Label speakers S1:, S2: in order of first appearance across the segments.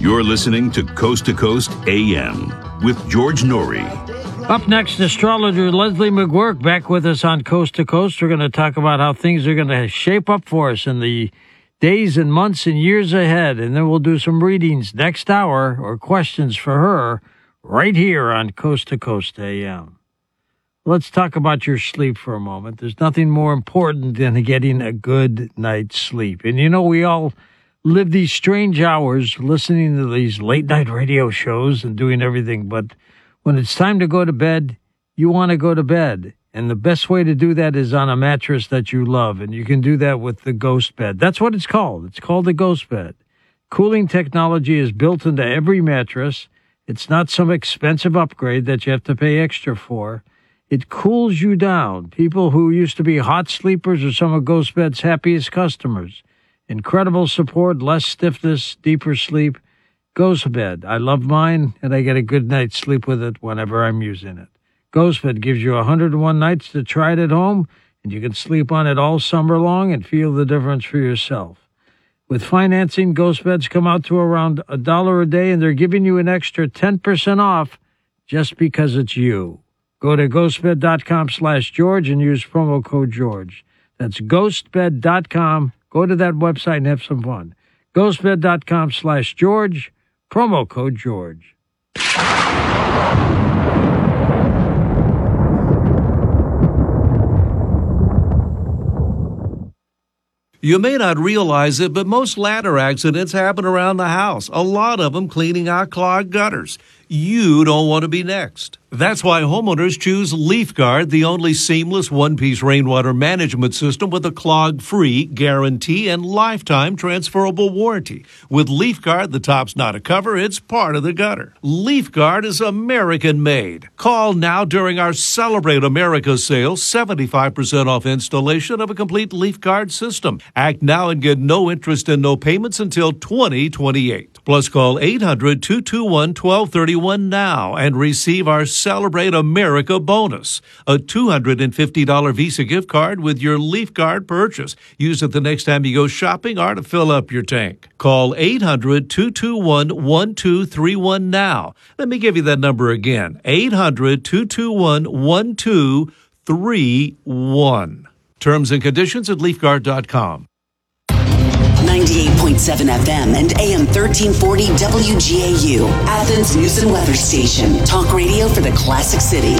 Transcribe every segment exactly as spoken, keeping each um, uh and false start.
S1: You're listening to Coast to Coast A M with George Noory.
S2: Up next, astrologer Leslie McGurk back with us on Coast to Coast. We're going to talk about how things are going to shape up for us in the days and months and years ahead. And then we'll do some readings next hour or questions for her right here on Coast to Coast A M. Let's talk about your sleep for a moment. There's nothing more important than getting a good night's sleep. And you know, we all live these strange hours listening to these late night radio shows and doing everything. But when it's time to go to bed, you want to go to bed. And the best way to do that is on a mattress that you love. And you can do that with the Ghost Bed. That's what it's called. It's called the Ghost Bed. Cooling technology is built into every mattress. It's not some expensive upgrade that you have to pay extra for. It cools you down. People who used to be hot sleepers are some of Ghost Bed's happiest customers. Incredible support, less stiffness, deeper sleep. Ghost Bed. I love mine, and I get a good night's sleep with it whenever I'm using it. Ghost Bed gives you one hundred one nights to try it at home, and you can sleep on it all summer long and feel the difference for yourself. With financing, Ghost Beds come out to around a dollar a day, and they're giving you an extra ten percent off just because it's you. Go to ghostbed.com slash George and use promo code George. That's ghostbed dot com. Go to that website and have some fun. ghostbed.com slash George, promo code George.
S3: You may not realize it, but most ladder accidents happen around the house, a lot of them cleaning out clogged gutters. You don't want to be next. That's why homeowners choose LeafGuard, the only seamless one-piece rainwater management system with a clog-free guarantee and lifetime transferable warranty. With LeafGuard, the top's not a cover, it's part of the gutter. LeafGuard is American-made. Call now during our Celebrate America sale, seventy-five percent off installation of a complete LeafGuard system. Act now and get no interest and no payments until twenty twenty-eight. Plus, call eight hundred, two two one, one two three one now and receive our Celebrate America bonus, a two hundred fifty dollars Visa gift card with your LeafGuard purchase. Use it the next time you go shopping or to fill up your tank. Call eight hundred, two two one, one two three one now. Let me give you that number again, eight hundred, two two one, one two three one. Terms and conditions at leaf guard dot com.
S4: ninety-eight point seven F M and A M thirteen forty W G A U, Athens News and Weather Station. Talk radio for the Classic City.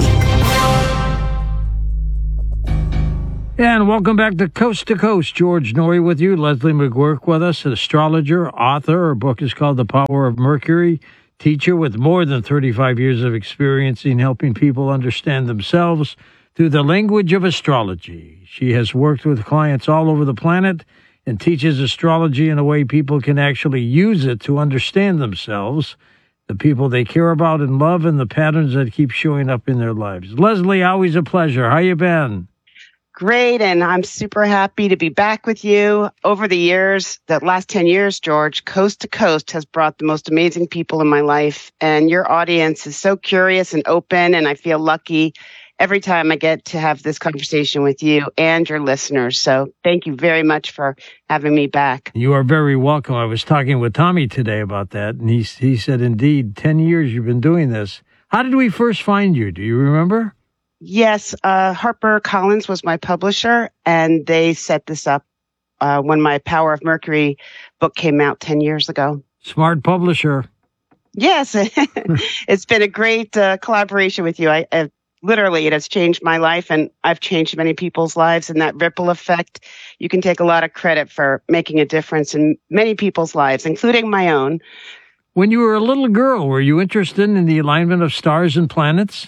S2: And welcome back to Coast to Coast. George Noory with you. Leslie McGurk with us, an astrologer, author. Her book is called The Power of Mercury. Teacher with more than thirty-five years of experience in helping people understand themselves through the language of astrology. She has worked with clients all over the planet and teaches astrology in a way people can actually use it to understand themselves, the people they care about and love, and the patterns that keep showing up in their lives. Leslie, always a pleasure. How you been?
S5: Great, and I'm super happy to be back with you. Over the years, the last ten years, George, Coast to Coast has brought the most amazing people in my life, and your audience is so curious and open, and I feel lucky every time I get to have this conversation with you and your listeners. So thank you very much for having me back.
S2: You are very welcome. I was talking with Tommy today about that, and he, he said, indeed, ten years you've been doing this. How did we first find you? Do you remember?
S5: Yes, uh, HarperCollins was my publisher, and they set this up uh, when my Power of Mercury book came out ten years ago.
S2: Smart publisher.
S5: Yes, it's been a great uh, collaboration with you. I, I Literally, it has changed my life, and I've changed many people's lives. And that ripple effect, you can take a lot of credit for making a difference in many people's lives, including my own.
S2: When you were a little girl, were you interested in the alignment of stars and planets?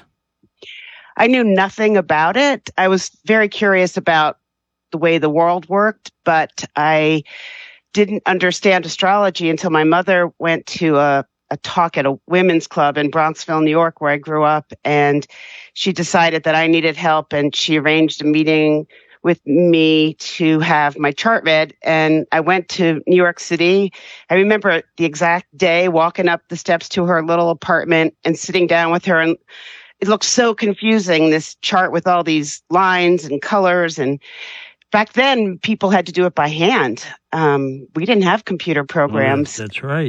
S5: I knew nothing about it. I was very curious about the way the world worked, but I didn't understand astrology until my mother went to a a talk at a women's club in Bronxville, New York, where I grew up. And she decided that I needed help, and she arranged a meeting with me to have my chart read. And I went to New York City. I remember the exact day walking up the steps to her little apartment and sitting down with her. And it looked so confusing, this chart with all these lines and colors. And back then, people had to do it by hand. Um, we didn't have computer programs.
S2: Oh, that's right.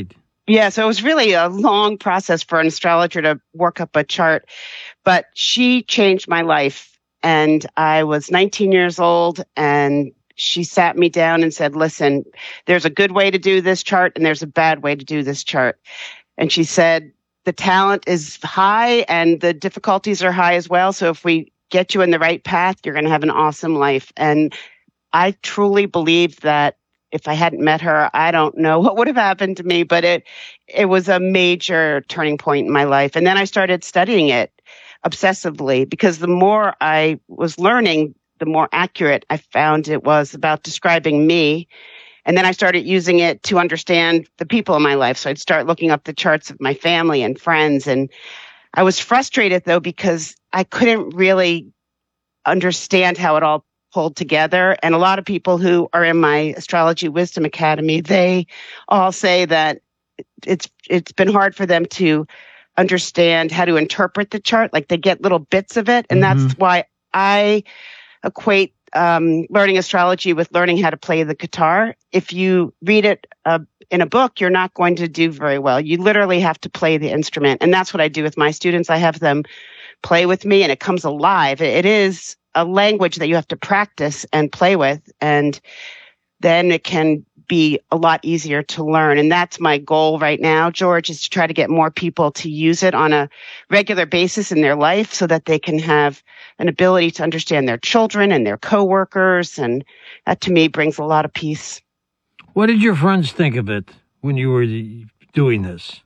S5: Yeah, so it was really a long process for an astrologer to work up a chart, but she changed my life. And I was nineteen years old, and she sat me down and said, listen, there's a good way to do this chart and there's a bad way to do this chart. And she said, the talent is high and the difficulties are high as well. So if we get you in the right path, you're going to have an awesome life. And I truly believe that if I hadn't met her, I don't know what would have happened to me, but it it was a major turning point in my life. And then I started studying it obsessively, because the more I was learning, the more accurate I found it was about describing me. And then I started using it to understand the people in my life. So I'd start looking up the charts of my family and friends. And I was frustrated, though, because I couldn't really understand how it all pulled together. And a lot of people who are in my Astrology Wisdom Academy, they all say that it's it's been hard for them to understand how to interpret the chart. Like, they get little bits of it. And mm-hmm. that's why I equate um, learning astrology with learning how to play the guitar. If you read it uh, in a book, you're not going to do very well. You literally have to play the instrument. And that's what I do with my students. I have them play with me, and it comes alive. It is a language that you have to practice and play with, and then it can be a lot easier to learn. And that's my goal right now, George, is to try to get more people to use it on a regular basis in their life so that they can have an ability to understand their children and their coworkers. And that, to me, brings a lot of peace.
S2: What did your friends think of it when you were doing this?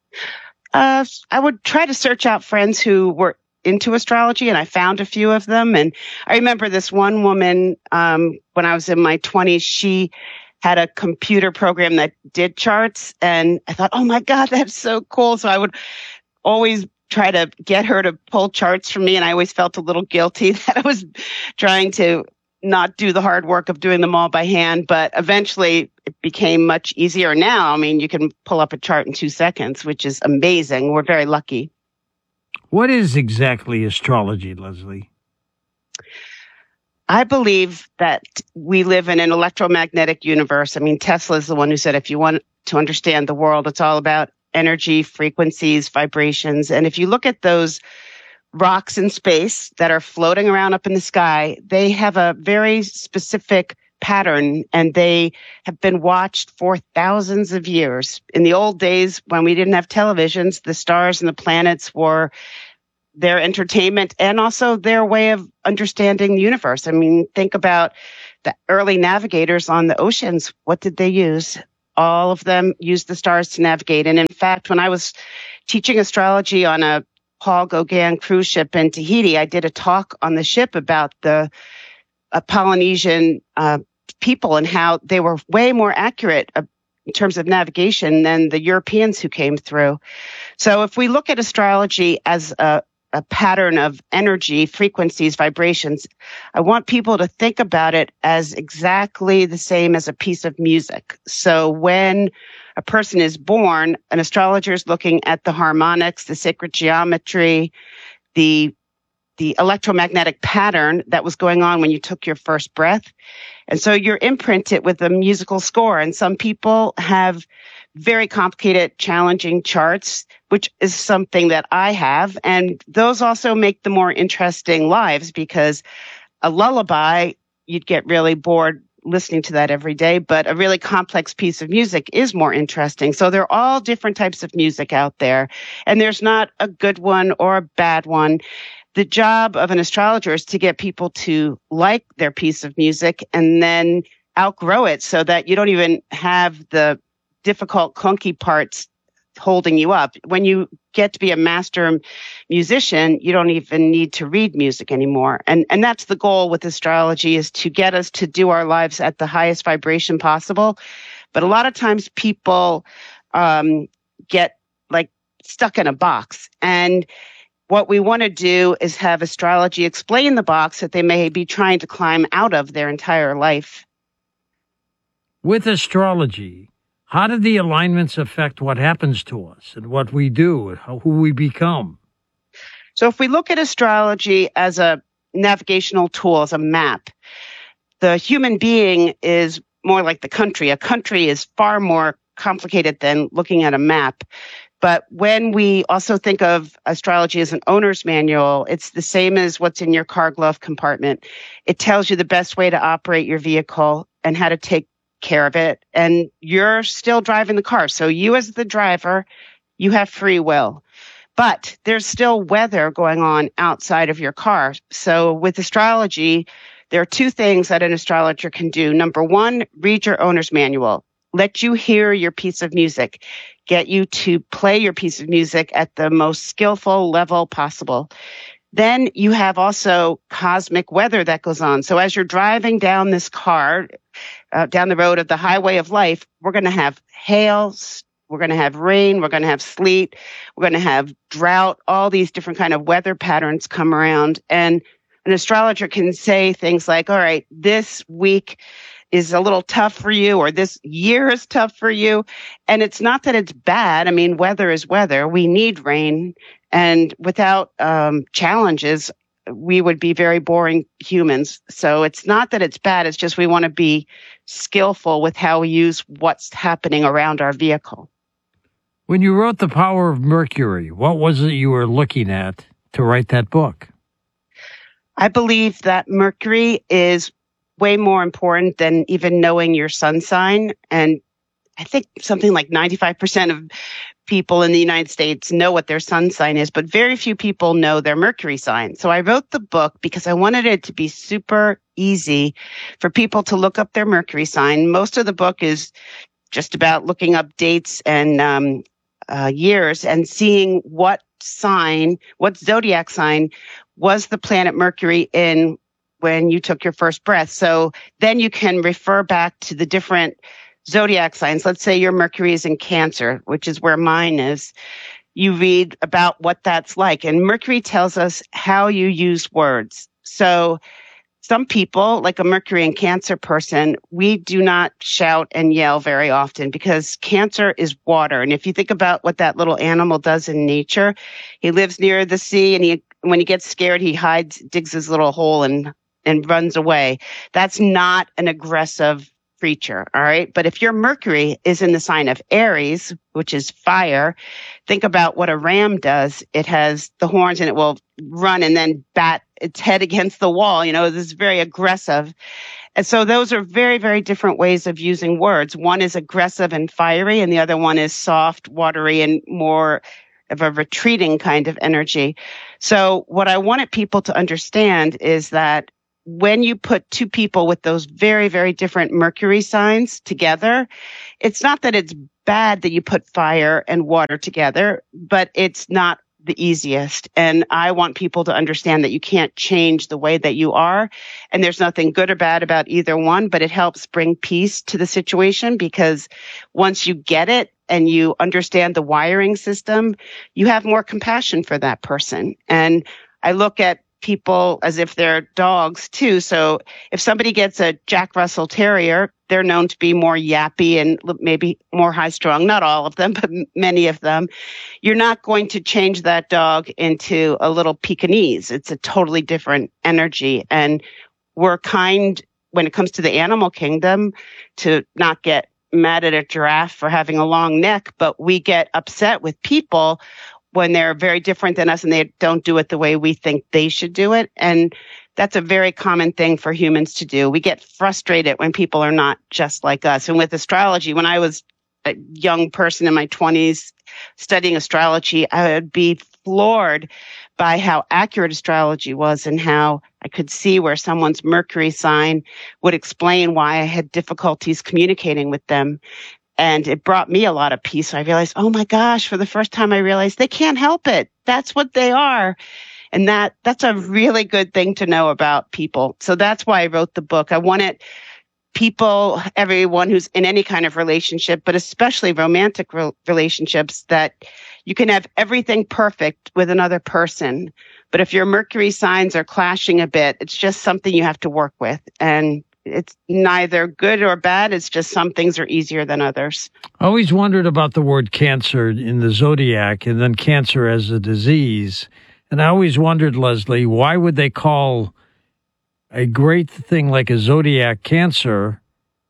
S5: Uh, I would try to search out friends who were into astrology, and I found a few of them. And I remember this one woman, um, when I was in my twenties, she had a computer program that did charts, and I thought, oh my God, that's so cool. So I would always try to get her to pull charts for me, and I always felt a little guilty that I was trying to not do the hard work of doing them all by hand. But eventually it became much easier. Now, I mean, you can pull up a chart in two seconds, which is amazing. We're very lucky.
S2: What is exactly astrology, Leslie?
S5: I believe that we live in an electromagnetic universe. I mean, Tesla is the one who said, if you want to understand the world, it's all about energy, frequencies, vibrations. And if you look at those rocks in space that are floating around up in the sky, they have a very specific pattern, and they have been watched for thousands of years. In the old days, when we didn't have televisions, the stars and the planets were their entertainment and also their way of understanding the universe. I mean, think about the early navigators on the oceans. What did they use? All of them used the stars to navigate. And in fact, when I was teaching astrology on a Paul Gauguin cruise ship in Tahiti, I did a talk on the ship about the uh, Polynesian uh, people and how they were way more accurate uh, in terms of navigation than the Europeans who came through. So if we look at astrology as a a pattern of energy, frequencies, vibrations, I want people to think about it as exactly the same as a piece of music. So when a person is born, an astrologer is looking at the harmonics, the sacred geometry, the the electromagnetic pattern that was going on when you took your first breath. And so you're imprinted with a musical score. And some people have very complicated, challenging charts, which is something that I have. And those also make the more interesting lives, because a lullaby, you'd get really bored listening to that every day, but a really complex piece of music is more interesting. So there are all different types of music out there, and there's not a good one or a bad one. The job of an astrologer is to get people to like their piece of music and then outgrow it so that you don't even have the difficult, clunky parts holding you up. When you get to be a master musician, you don't even need to read music anymore. And and that's the goal with astrology, is to get us to do our lives at the highest vibration possible. But a lot of times people um, get like stuck in a box. And what we want to do is have astrology explain the box that they may be trying to climb out of their entire life.
S2: With astrology, how do the alignments affect what happens to us and what we do and how, who we become?
S5: So if we look at astrology as a navigational tool, as a map, the human being is more like the country. A country is far more complicated than looking at a map. But when we also think of astrology as an owner's manual, it's the same as what's in your car glove compartment. It tells you the best way to operate your vehicle and how to take care of it. And you're still driving the car. So you as the driver, you have free will. But there's still weather going on outside of your car. So with astrology, there are two things that an astrologer can do. Number one, read your owner's manual. Let you hear your piece of music. Get you to play your piece of music at the most skillful level possible. Then you have also cosmic weather that goes on. So as you're driving down this car, uh, down the road of the highway of life, we're going to have hail, we're going to have rain, we're going to have sleet, we're going to have drought, all these different kind of weather patterns come around. And an astrologer can say things like, all right, this week is a little tough for you, or this year is tough for you. And it's not that it's bad. I mean, weather is weather. We need rain. And without um, challenges, we would be very boring humans. So it's not that it's bad. It's just we want to be skillful with how we use what's happening around our vehicle.
S2: When you wrote The Power of Mercury, what was it you were looking at to write that book?
S5: I believe that Mercury is way more important than even knowing your sun sign. And I think something like ninety-five percent of people in the United States know what their sun sign is, but very few people know their Mercury sign. So I wrote the book because I wanted it to be super easy for people to look up their Mercury sign. Most of the book is just about looking up dates and um, uh, years and seeing what sign, what zodiac sign was the planet Mercury in when you took your first breath. So then you can refer back to the different zodiac signs. Let's say your Mercury is in Cancer, which is where mine is. You read about what that's like. And Mercury tells us how you use words. So some people, like a Mercury in Cancer person, we do not shout and yell very often because Cancer is water. And if you think about what that little animal does in nature, he lives near the sea, and he, when he gets scared, he hides, digs his little hole and and runs away. That's not an aggressive creature, all right? But if your Mercury is in the sign of Aries, which is fire, think about what a ram does. It has the horns and it will run and then bat its head against the wall. You know, this is very aggressive. And so those are very, very different ways of using words. One is aggressive and fiery, and the other one is soft, watery, and more of a retreating kind of energy. So what I wanted people to understand is that when you put two people with those very, very different Mercury signs together, it's not that it's bad that you put fire and water together, but it's not the easiest. And I want people to understand that you can't change the way that you are. And there's nothing good or bad about either one, but it helps bring peace to the situation, because once you get it and you understand the wiring system, you have more compassion for that person. And I look at people as if they're dogs too. So if somebody gets a Jack Russell Terrier, they're known to be more yappy and maybe more high strung. Not all of them, but many of them. You're not going to change that dog into a little Pekingese. It's a totally different energy. And we're kind when it comes to the animal kingdom to not get mad at a giraffe for having a long neck, but we get upset with people when they're very different than us and they don't do it the way we think they should do it. And that's a very common thing for humans to do. We get frustrated when people are not just like us. And with astrology, when I was a young person in my twenties studying astrology, I would be floored by how accurate astrology was and how I could see where someone's Mercury sign would explain why I had difficulties communicating with them. And it brought me a lot of peace. I realized, oh my gosh, for the first time I realized they can't help it. That's what they are. And that that's a really good thing to know about people. So that's why I wrote the book. I wanted people, everyone who's in any kind of relationship, but especially romantic re- relationships, that you can have everything perfect with another person. But if your Mercury signs are clashing a bit, it's just something you have to work with. And it's neither good or bad. It's just some things are easier than others.
S2: I always wondered about the word cancer in the zodiac and then cancer as a disease. And I always wondered, Leslie, why would they call a great thing like a zodiac cancer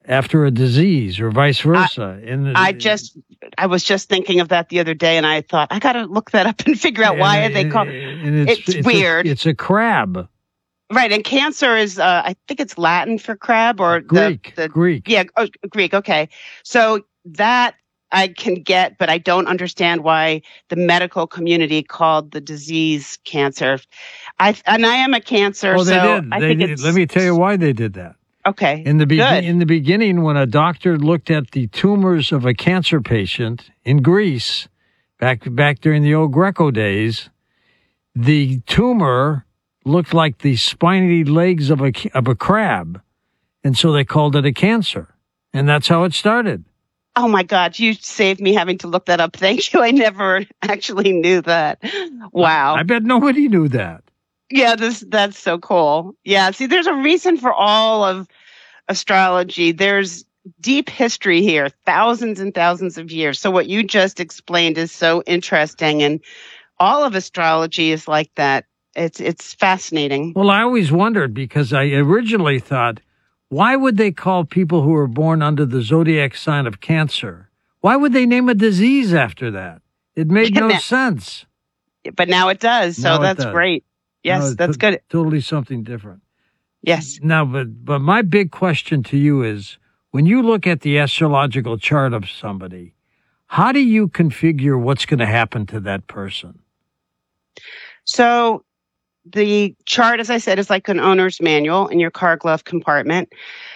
S2: after a disease or vice versa.
S5: I,
S2: in the,
S5: I just, I was just thinking of that the other day, and I thought I got to look that up and figure out why
S2: and,
S5: are they called.
S2: And it's,
S5: it's,
S2: it's
S5: weird.
S2: A, it's a crab.
S5: Right, and cancer is, uh, I think it's Latin for crab or
S2: Greek.
S5: The, the,
S2: Greek.
S5: Yeah, oh, Greek. Okay, so that I can get, but I don't understand why the medical community called the disease cancer. I and I am a cancer,
S2: Oh, they
S5: so
S2: did.
S5: I
S2: They
S5: think
S2: did.
S5: it's
S2: Let me tell you why they did that.
S5: okay.
S2: In the be-
S5: good.
S2: in the beginning, when a doctor looked at the tumors of a cancer patient in Greece, back back during the old Greco days, the tumor looked like the spiny legs of a of a crab, and so they called it a cancer, and that's how it started.
S5: Oh my God, you saved me having to look that up. Thank you. I never actually knew that. Wow.
S2: I bet nobody knew that.
S5: Yeah, this that's so cool. Yeah, see, there's a reason for all of astrology. There's deep history here, thousands and thousands of years. So what you just explained is so interesting, and all of astrology is like that. It's it's fascinating.
S2: Well, I always wondered because I originally thought, why would they call people who are born under the zodiac sign of Cancer? Why would they name a disease after that? It made no
S5: Now-
S2: sense.
S5: But now it does. So
S2: Now it
S5: that's
S2: does.
S5: great. Yes,
S2: No,
S5: that's
S2: to-
S5: good.
S2: Totally something different.
S5: Yes.
S2: Now, but but my big question to you is, when you look at the astrological chart of somebody, how do you configure what's going to happen to that person?
S5: So the chart, as I said, is like an owner's manual in your car glove compartment.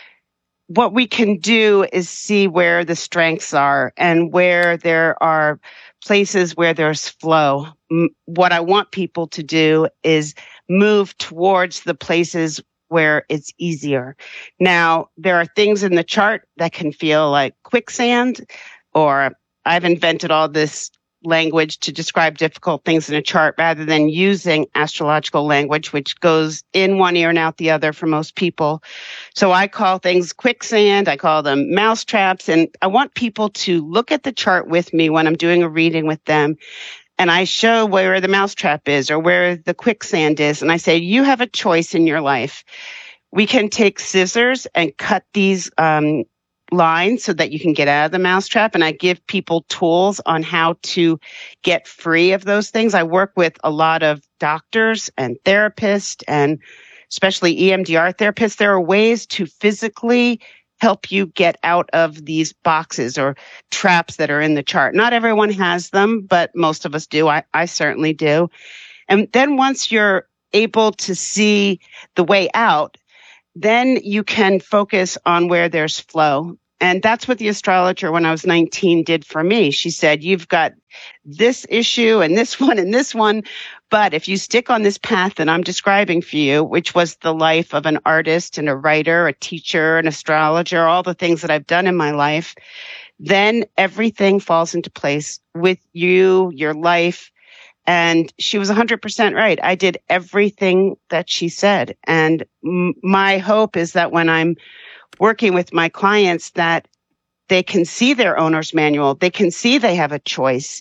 S5: What we can do is see where the strengths are and where there are places where there's flow. M- What I want people to do is move towards the places where it's easier. Now, there are things in the chart that can feel like quicksand, or I've invented all this language to describe difficult things in a chart rather than using astrological language, which goes in one ear and out the other for most people. So I call things quicksand, I call them mouse traps, and I want people to look at the chart with me when I'm doing a reading with them, and I show where the mousetrap is or where the quicksand is, and I say, you have a choice in your life. We can take scissors and cut these um, lines so that you can get out of the mousetrap, and I give people tools on how to get free of those things. I work with a lot of doctors and therapists, and especially E M D R therapists. There are ways to physically help you get out of these boxes or traps that are in the chart. Not everyone has them, but most of us do. I, I certainly do. And then once you're able to see the way out, then you can focus on where there's flow. And that's what the astrologer when I was nineteen did for me. She said, you've got this issue and this one and this one, but if you stick on this path that I'm describing for you, which was the life of an artist and a writer, a teacher, an astrologer, all the things that I've done in my life, then everything falls into place with you, your life. And she was one hundred percent right. I did everything that she said. And m- my hope is that when I'm working with my clients, that they can see their owner's manual. They can see they have a choice.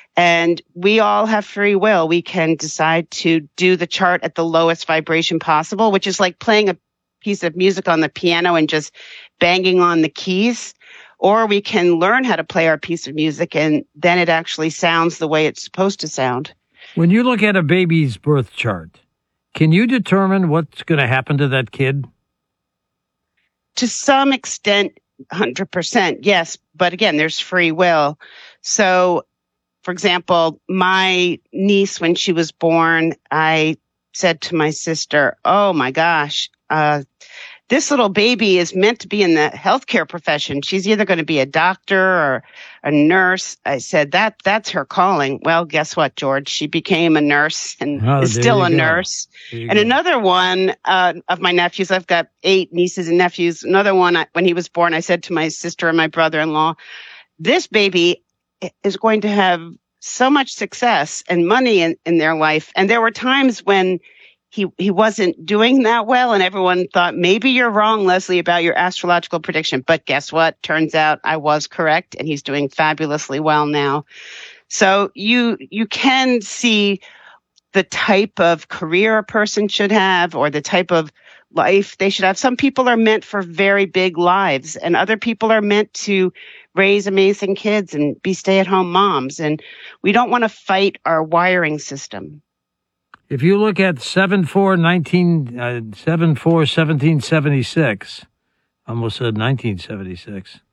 S5: And we all have free will. We can decide to do the chart at the lowest vibration possible, which is like playing a piece of music on the piano and just banging on the keys. Or we can learn how to play our piece of music, and then it actually sounds the way it's supposed to sound.
S2: When you look at a baby's birth chart, can you determine what's going to happen to that kid?
S5: To some extent, one hundred percent, yes. But again, there's free will. So, for example, my niece, when she was born, I said to my sister, oh my gosh, uh, this little baby is meant to be in the healthcare profession. She's either going to be a doctor or a nurse. I said, that that's her calling. Well, guess what, George? She became a nurse and
S2: Oh,
S5: is
S2: there
S5: still
S2: you
S5: a
S2: go.
S5: nurse.
S2: There you
S5: And
S2: go.
S5: another one uh, of my nephews, I've got eight nieces and nephews. Another one, I- when he was born, I said to my sister and my brother-in-law, this baby is going to have so much success and money in, in their life. And there were times when he he wasn't doing that well, and everyone thought, maybe you're wrong, Leslie, about your astrological prediction. But guess what? Turns out I was correct, and he's doing fabulously well now. So you you can see the type of career a person should have, or the type of life they should have. Some people are meant for very big lives, and other people are meant to raise amazing kids and be stay-at-home moms. And we don't want to fight our wiring system.
S2: If you look at seven four nineteen, uh, seven four seventeen seventy-six, almost said nineteen seventy-six.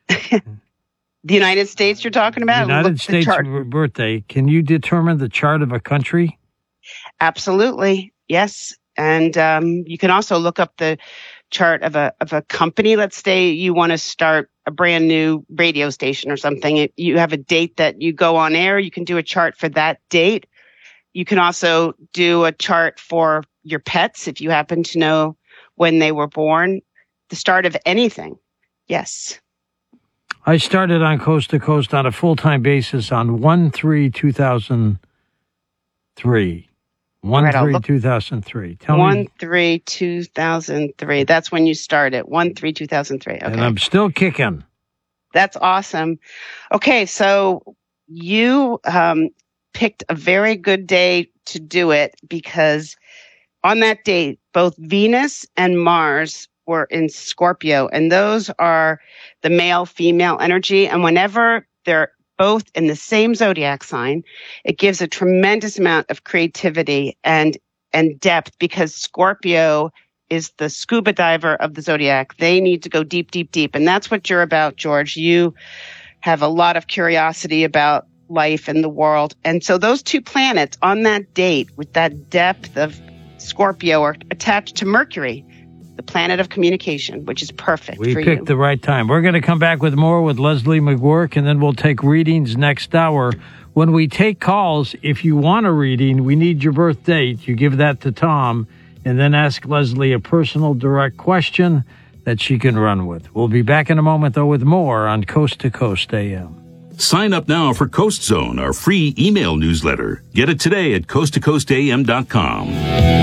S5: The United States you're talking about?
S2: United
S5: Look,
S2: States birthday. Can you determine the chart of a country?
S5: Absolutely. Yes. And um, you can also look up the chart of a of a company. Let's say you want to start a brand new radio station or something. It, you have a date that you go on air. You can do a chart for that date. You can also do a chart for your pets if you happen to know when they were born. The start of anything. Yes.
S2: I started on Coast to Coast on a full-time basis on one three two thousand three. one three two thousand three. Tell
S5: one
S2: me.
S5: three two thousand three. That's when you started. one three two thousand three. Okay.
S2: And I'm still kicking.
S5: That's awesome. Okay, so you um, picked a very good day to do it because on that date, both Venus and Mars were in Scorpio, and those are the male-female energy. And whenever they're both in the same zodiac sign, it gives a tremendous amount of creativity and and depth because Scorpio is the scuba diver of the zodiac. They need to go deep, deep, deep. And that's what you're about, George. You have a lot of curiosity about life and the world. And so those two planets on that date with that depth of Scorpio are attached to Mercury, the planet of communication, which is perfect
S2: we
S5: for you.
S2: We picked the right time. We're going to come back with more with Leslie McGuirk, and then we'll take readings next hour. When we take calls, if you want a reading, we need your birth date. You give that to Tom, and then ask Leslie a personal, direct question that she can run with. We'll be back in a moment, though, with more on Coast to Coast A M.
S1: Sign up now for Coast Zone, our free email newsletter. Get it today at coast to coast a m dot com.